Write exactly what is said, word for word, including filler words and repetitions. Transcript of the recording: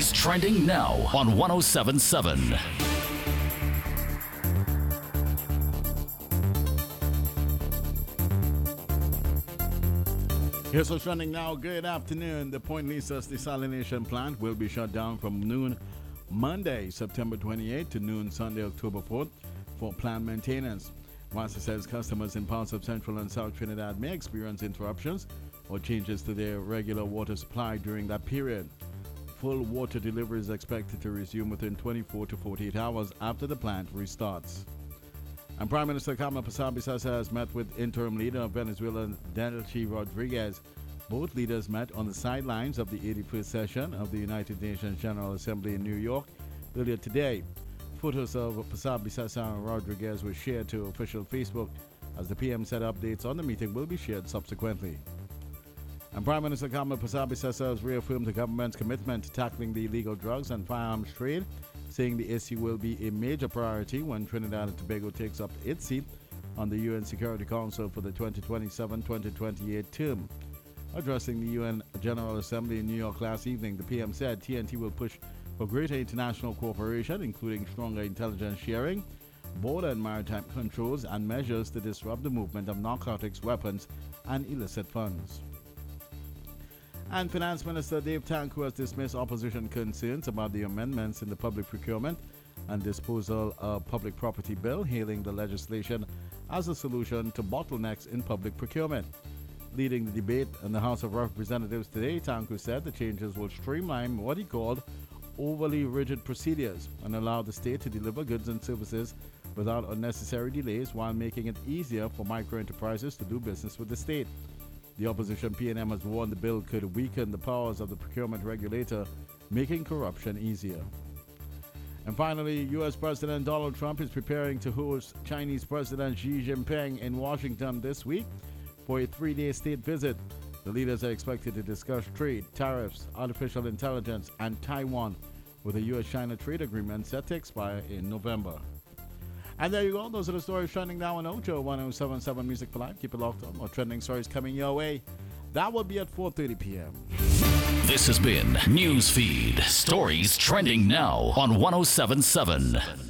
Stories trending now on one oh seven point seven. Here's what's trending now. Good afternoon. The Point Lisas desalination plant will be shut down from noon Monday, September twenty-eighth to noon Sunday, October fourth for plant maintenance. Wassa says customers in parts of Central and South Trinidad may experience interruptions or changes to their regular water supply during that period. Full water delivery is expected to resume within twenty-four to forty-eight hours after the plant restarts. And Prime Minister Carmen Pasabi-Sasa has met with interim leader of Venezuela, Delcy Rodriguez. Both leaders met on the sidelines of the eighty-first session of the United Nations General Assembly in New York earlier today. Photos of Pasabi-Sasa and Rodriguez were shared to official Facebook as the P M said updates on the meeting will be shared subsequently. And Prime Minister Carmen Pasabi-Sasa has reaffirmed the government's commitment to tackling the illegal drugs and firearms trade, saying the issue will be a major priority when Trinidad and Tobago takes up its seat on the U N Security Council for the twenty twenty-seven twenty twenty-eight term. Addressing the U N General Assembly in New York last evening, the P M said T N T will push for greater international cooperation, including stronger intelligence sharing, border and maritime controls, and measures to disrupt the movement of narcotics, weapons, and illicit funds. And Finance Minister Dave Tanku has dismissed opposition concerns about the amendments in the Public Procurement and Disposal of Public Property Bill, hailing the legislation as a solution to bottlenecks in public procurement. Leading the debate in the House of Representatives today, Tanku said the changes will streamline what he called overly rigid procedures and allow the state to deliver goods and services without unnecessary delays while making it easier for micro-enterprises to do business with the state. The opposition P N M has warned the bill could weaken the powers of the procurement regulator, making corruption easier. And finally, U S President Donald Trump is preparing to host Chinese President Xi Jinping in Washington this week for a three-day state visit. The leaders are expected to discuss trade, tariffs, artificial intelligence, and Taiwan, with a U S China trade agreement set to expire in November. And there you go. Those are the stories trending now on Ocho one oh seven point seven Music for Life. Keep it locked on. More trending stories coming your way. That will be at four thirty p.m. This has been Newsfeed. Stories trending now on one oh seven point seven.